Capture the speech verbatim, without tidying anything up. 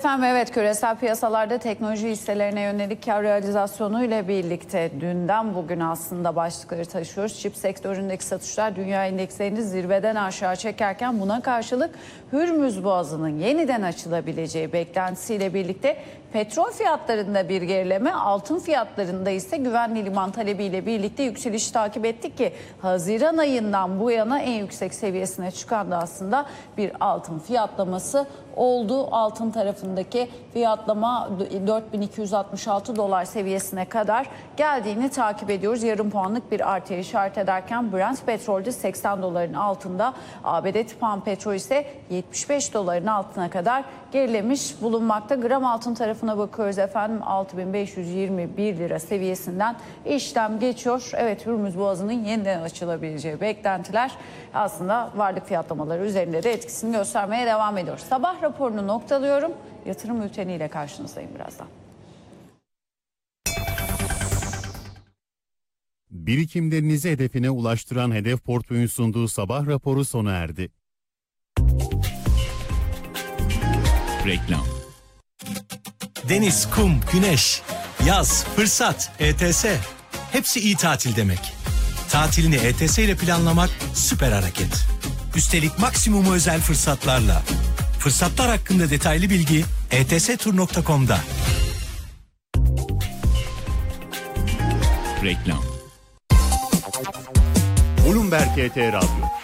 efendim, evet, küresel piyasalarda teknoloji hisselerine yönelik kar realizasyonu ile birlikte dünden bugün aslında başlıkları taşıyoruz. Çip sektöründeki satışlar dünya endekslerini zirveden aşağı çekerken buna karşılık Hürmüz Boğazı'nın yeniden açılabileceği beklentisiyle birlikte petrol fiyatlarında bir gerileme, altın fiyatlarında ise güvenli liman talebiyle birlikte yükseliş takip ettik ki Haziran ayından bu yana en yüksek seviyesine çıkan da aslında bir altın fiyatlaması oldu. Altın tarafındaki fiyatlama dört bin iki yüz altmış altı dolar seviyesine kadar geldiğini takip ediyoruz. Yarım puanlık bir artıya işaret ederken Brent petrolde seksen doların altında, A B D Tipan petrol ise yetmiş beş doların altına kadar gerilemiş bulunmakta. Gram altın tarafına bakıyoruz efendim, altı bin beş yüz yirmi bir lira seviyesinden işlem geçiyor. Evet, Hürmüz Boğazı'nın yeniden açılabileceği beklentiler aslında varlık fiyatlamaları üzerinde de etkisini göstermeye devam ediyor. Sabah raporunu noktalıyorum. Yatırım bülteniyle karşınızdayım birazdan. Birikimlerinizi hedefine ulaştıran Hedef Portföy'ün sunduğu sabah raporu sona erdi. Reklam. Deniz, kum, güneş, yaz, fırsat, E T S. Hepsi iyi tatil demek. Tatilini E T S ile planlamak süper hareket. Üstelik maksimumu özel fırsatlarla. Fırsatlar hakkında detaylı bilgi e t s tur nokta com'da. Reklam. Bloomberg E T Radyo.